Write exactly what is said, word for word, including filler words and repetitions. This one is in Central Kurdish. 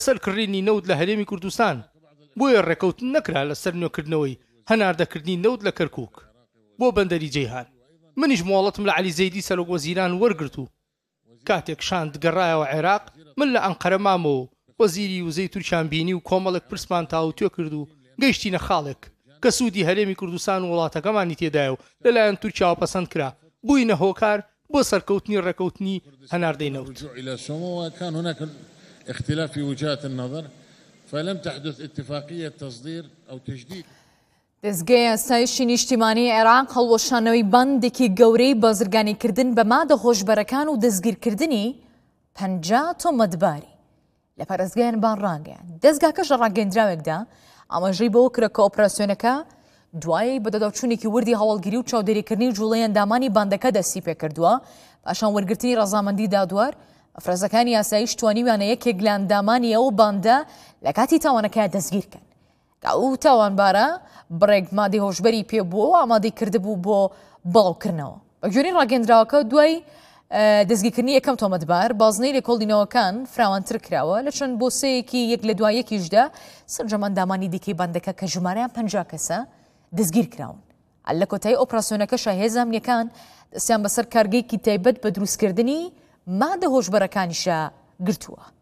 سەرکڕینی نەوت لە هەرێمی کوردستان بۆیە ڕێکەوتن نەکرا لەسەر نوێکردنەوەی هەناردەکردنی نەوت لە کەرکووک بۆ بەندەری جەیهان. منیش مۆڵەتم لە عەلی زەیدی سەرۆک وەزیران وەرگرت و کاتێک شان گەڕایەوە عێراق من لە ئەنقەرە مامەوە وەزیری وزەی تورکیان بینی و کۆمەڵێک پرسمان تاوتوێ کرد و گەیشتینە خاڵێک کە سوودی هەرێمی کوردستان و وڵاتەکەمانی تێدایە و لەلایەن تورکیاوە پەسەند کرا بووینە هۆکار بۆ سەرکەوتنی ڕێکەوتنی هەناردەی نەوت. كان هناك اختلاف في وجهات النظر فلم تحدث اتفاقية تصدير أو تجديد. دەستگای ئاسایشی نیشتیمانی عێراق هەڵوەشانەوەی بەندێکی گەورەی بازرگانیکردن بە مادە هۆشبەرەکان و دەستگیرکردنی پەنجا تۆمەتباری لە پارێزگایان بان ڕاگەیان. دەستگاکەش لە ڕاگەیەندراوێکدا ئاماژەی بەوە کرا کە ئۆپراسیۆنەکە دوای بەدەداوچوونێکی وردی هەواڵگیری و چاودێریکردنی جوڵەی ئەندامانی بەندەکە دەستی پێکردووە پاشان وەرگرتنی ڕەزامەندی دادوار ئەفرازەکانی یاساییش توانیویانە یەکێک لە ئەندامانی ئەو بەندە لە کاتی تاوانەکە دەستگیرکەن کە ئەو تاوانبارە بڕێک مادەی هۆشبەری پێبووە و ئامادەی کردبوو بۆ بەڵاوکردنەوە. بە گوێرەی ڕاگەیەندراوەکە دوای دەستگیرکردنی یەکەم تۆمەتبار بازنەی لێکۆڵینەوەکان فراوانتر کراوە لە چەند بۆسەیەکی یەک لە دوای یەکیشدا سەرنجەم ئەندامانی دیکەی بەندەکە کە ژمارەیان پەنجا کەسە دەستگیر کراون. لە کۆتایی ئۆپراسیۆنەکەشە هێز ئەمنیەکان دەستیان بەسەر کارگەیەکی تایبەت بە دروستکردنی مادە هۆشبەرەکانیشە گرتووە.